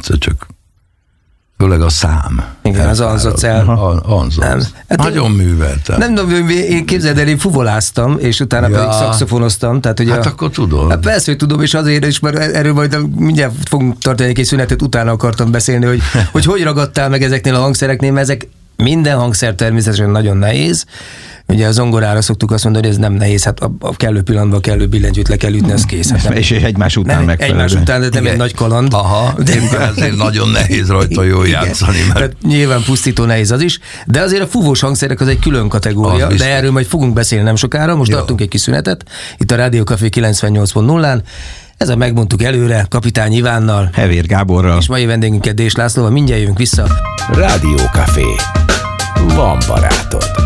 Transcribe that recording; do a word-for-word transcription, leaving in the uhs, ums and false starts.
egyszer csak. Főleg a szám. Igen, az anzott el. Anzott. Nagyon műveltem. Nem tudom, én képzeld el, én fuvoláztam, és utána ja. pedig szaxofonoztam. Tehát, hogy hát a, akkor tudod. Hát persze, hogy tudom, és azért is, mert erről majd mindjárt fogunk tartani egy szünetet, utána akartam beszélni, hogy, hogy hogy ragadtál meg ezeknél a hangszereknél, mert ezek minden hangszer természetesen nagyon nehéz. Ugye a zongorára szoktuk azt mondani, hogy ez nem nehéz, hát a, a kellő pillanatban a kellő billentyűt le kell ütni, az kész. Hát nem, és egymás után nem, megfelelő. Egymás után, de nem egy nagy kaland. Aha, de ezért nagyon nehéz rajta jól játszani. Mert... Tehát nyilván pusztító nehéz az is, de azért a fúvós hangszerek az egy külön kategória, de erről majd fogunk beszélni nem sokára, most jó. tartunk egy kis szünetet, itt a Rádió Café kilencvennyolc pont nullán, ez a megmondtuk előre, Kapitány Ivánnal, Hevér Gáborral, és mai vendégünket Dés Lászlóval, mindjárt jövünk vissza. Rádió Café. Van barátod.